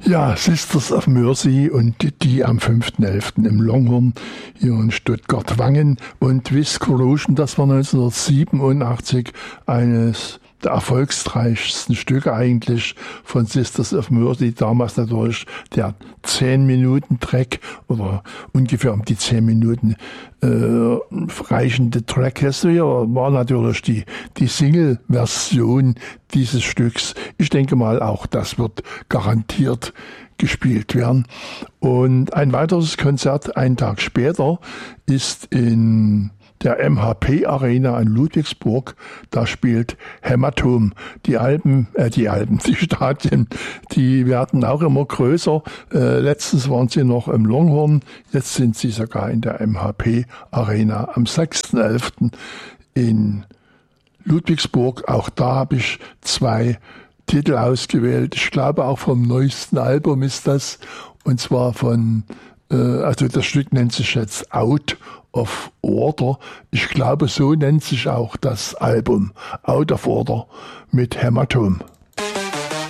Ja, Sisters of Mercy und die am 5.11. im Longhorn hier in Stuttgart-Wangen und With Corrosion, das war 1987 eines der erfolgsreichsten Stücke eigentlich von Sisters of Mercy, damals natürlich der 10-Minuten-Track oder ungefähr um die 10 Minuten reichende Track. Das hier war natürlich die Single-Version dieses Stücks. Ich denke mal, auch das wird garantiert gespielt werden. Und ein weiteres Konzert einen Tag später ist in der MHP Arena in Ludwigsburg. Da spielt Hämatom. Die Stadien, die werden auch immer größer. Letztens waren sie noch im Longhorn, jetzt sind sie sogar in der MHP Arena am 6.11. in Ludwigsburg. Auch da habe ich 2 Titel ausgewählt. Ich glaube auch vom neuesten Album ist das. Und zwar also das Stück nennt sich jetzt Out of Order. Ich glaube, so nennt sich auch das Album. Out of Order mit Hämatom.